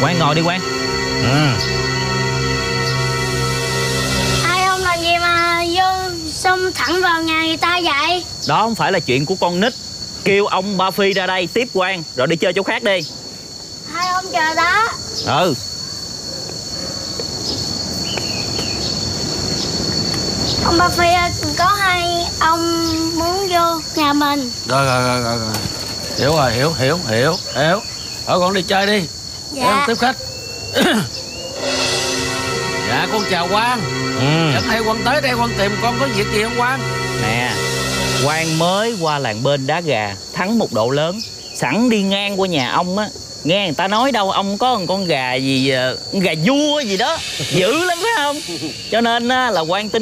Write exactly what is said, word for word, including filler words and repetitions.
Quang ngồi đi Quang. Ừ. Ai ông làm gì mà vô xông thẳng vào nhà người ta vậy? Đó không phải là chuyện của con nít. Kêu ông Ba Phi ra đây tiếp Quang rồi đi chơi chỗ khác đi. Hai ông chờ đó. Ừ. Ông Ba Phi ơi, có hai ông muốn vô nhà mình. Rồi rồi rồi rồi rồi. Hiểu rồi, hiểu hiểu hiểu hiểu. Thôi con đi chơi đi. Dạ. Để con tiếp khách. Dạ con chào Quang. Ừ. Chẳng hay Quang tới đây Quang tìm con có việc gì không Quang? Nè, Quang mới qua làng bên đá gà, thắng một độ lớn, sẵn đi ngang qua nhà ông á, nghe người ta nói đâu ông có một con gà gì, con gà vua gì đó, dữ lắm phải không? Cho nên á, là Quang tính